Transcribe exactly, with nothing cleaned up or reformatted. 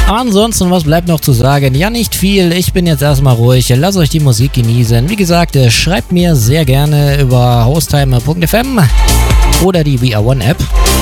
Ansonsten, was bleibt noch zu sagen? Ja, nicht viel. Ich bin jetzt erstmal ruhig. Lasst euch die Musik genießen. Wie gesagt, schreibt mir sehr gerne über hostime punkt f m oder die We Are One App.